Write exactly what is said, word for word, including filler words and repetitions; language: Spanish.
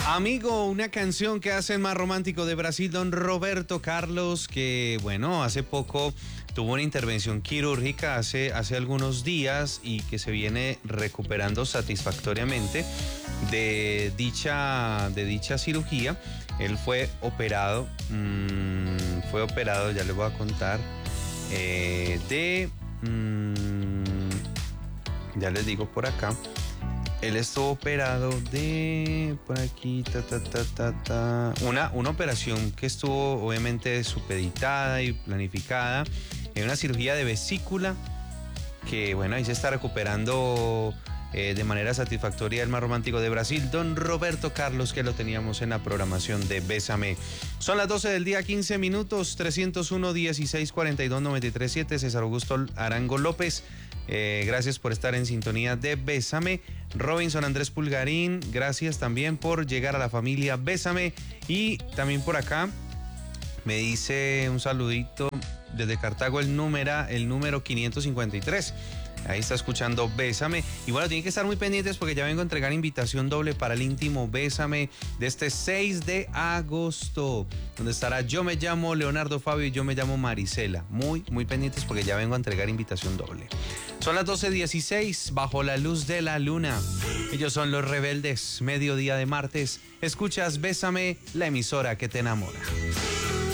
Amigo, una canción que hace el más romántico de Brasil, don Roberto Carlos, que bueno, hace poco tuvo una intervención quirúrgica hace, hace algunos días y que se viene recuperando satisfactoriamente de dicha, de dicha cirugía. Él fue operado, mmm, fue operado, ya les voy a contar, eh, de, mmm, ya les digo por acá. Él estuvo operado de, por aquí, ta, ta, ta, ta, ta, una, una operación que estuvo obviamente supeditada y planificada, en una cirugía de vesícula, que bueno, ahí se está recuperando eh, de manera satisfactoria el más romántico de Brasil, don Roberto Carlos, que lo teníamos en la programación de Bésame. Son las doce del día, quince minutos, trescientos uno, dieciséis, cuarenta y dos, noventa y tres, siete, César Augusto Arango López. Eh, gracias por estar en sintonía de Bésame. Robinson Andrés Pulgarín, gracias también por llegar a la familia Bésame. Y también por acá me dice un saludito desde Cartago el número, el número quinientos cincuenta y tres. Ahí está escuchando Bésame. Y bueno, tienen que estar muy pendientes porque ya vengo a entregar invitación doble para el íntimo Bésame de este seis de agosto, donde estará Yo Me Llamo Leonardo Fabio y Yo Me Llamo Marisela. Muy, muy pendientes porque ya vengo a entregar invitación doble. Son las doce dieciséis, bajo la luz de la luna. Ellos son Los Rebeldes, mediodía de martes. Escuchas Bésame, la emisora que te enamora.